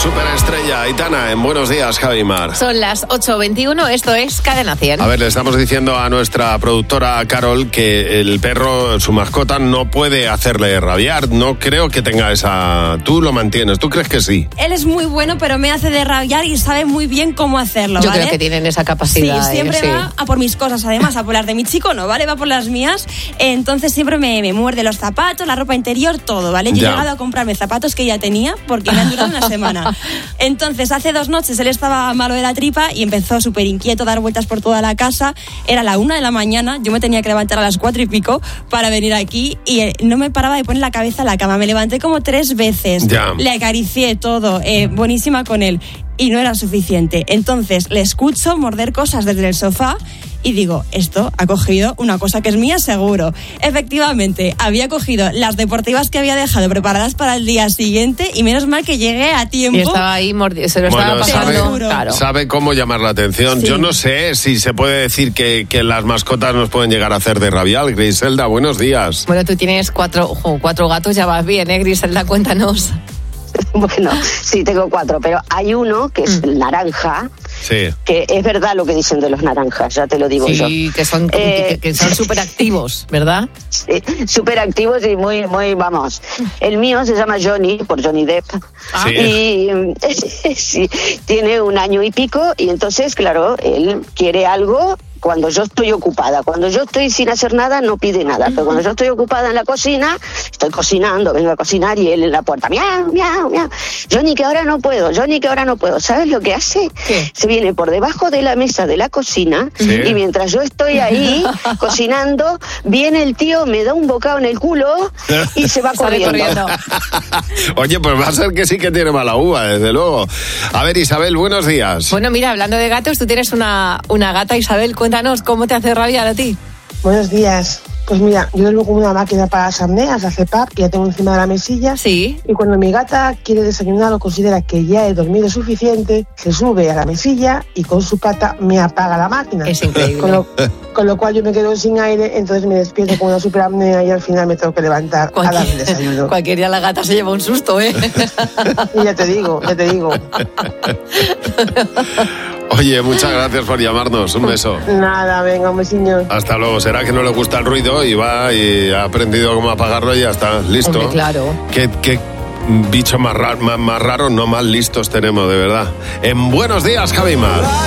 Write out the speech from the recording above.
superestrella Aitana en Buenos Días, Javi Mar. Son las 8:21, esto es Cadena 100. A ver, le estamos diciendo a nuestra productora Carol que el perro, su mascota, no puede hacerle rabiar. No creo que tenga esa... Tú lo mantienes, ¿tú crees que sí? Él es muy bueno, pero me hace de rabiar y sabe muy bien cómo hacerlo, ¿vale? Yo creo que tienen esa capacidad. Sí, siempre va a por mis cosas, además, a por las de mi chico no, ¿vale? Va por las mías, entonces siempre me muerde los zapatos, la ropa interior, todo, ¿vale? Yo he llegado a comprarme zapatos que ya tenía porque me han durado una semana. Entonces, hace 2 noches él estaba malo de la tripa y empezó súper inquieto a dar vueltas por toda la casa. Era la 1 de la mañana, yo me tenía que levantar a las 4 y pico para venir aquí y no me paraba de poner la cabeza en la cama. Me levanté como 3 veces, le acaricié todo, buenísima con él. Y no era suficiente. Entonces le escucho morder cosas desde el sofá y digo, esto ha cogido una cosa que es mía seguro. Efectivamente, había cogido las deportivas que había dejado preparadas para el día siguiente y menos mal que llegué a tiempo. Y estaba ahí, se lo estaba pasando. Sabe cómo llamar la atención. Sí. Yo no sé si se puede decir que las mascotas nos pueden llegar a hacer de rabiar. Griselda, buenos días. Bueno, tú tienes 4 gatos, ya vas bien, ¿eh, Griselda? Cuéntanos. Bueno, sí, tengo 4, pero hay uno que es el naranja, que es verdad lo que dicen de los naranjas, ya te lo digo yo. Sí, que son súper activos, ¿verdad? Sí, súper activos y muy, vamos. El mío se llama Johnny, por Johnny Depp, y sí, tiene 1 año y pico, y entonces, claro, él quiere algo cuando yo estoy ocupada. Cuando yo estoy sin hacer nada, no pide nada. Pero cuando yo estoy ocupada en la cocina, estoy cocinando, vengo a cocinar y él en la puerta, miau, miau, miau. Johnny, que ahora no puedo. ¿Sabes lo que hace? ¿Qué? Se viene por debajo de la mesa de la cocina y mientras yo estoy ahí cocinando, viene el tío, me da un bocado en el culo y se va corriendo. Oye, pues va a ser que sí que tiene mala uva, desde luego. A ver, Isabel, buenos días. Bueno, mira, hablando de gatos, tú tienes una gata, Isabel, cuéntanos cómo te hace rabiar a ti. Buenos días. Pues mira, yo duermo con una máquina para las apneas, hace pap, y la tengo encima de la mesilla. Sí. Y cuando mi gata quiere desayunar o considera que ya he dormido suficiente, se sube a la mesilla y con su pata me apaga la máquina. Es increíble. Con lo cual yo me quedo sin aire, entonces me despierto con una super apnea y al final me tengo que levantar a darle el desayuno. Cualquier día la gata se lleva un susto, ¿eh? Y ya te digo. Oye, muchas gracias por llamarnos. Un beso. Nada, venga, un besillo. Hasta luego. Será que no le gusta el ruido y va y ha aprendido cómo apagarlo y ya está. Listo. Hombre, claro. Qué bicho más raro, no más listos tenemos, de verdad. En Buenos Días, Javi Mar.